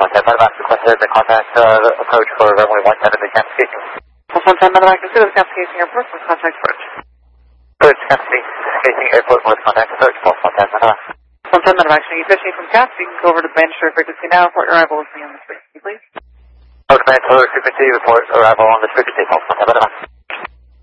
Montana Medevac requested the contact approach for runway 17 at the Kansas Station. Pulse Montana Medevac, consider the Kansas Station Airport with contact approach. Approach Kansas Station Airport with contact approach. Pulse Montana Medevac. Montana Medevac, showing you 15 from CATS, you can go over to band short frequency now, report your arrival with me on this frequency, please. Command Solar Frequency, report arrival on this frequency. Pulse Montana Medevac.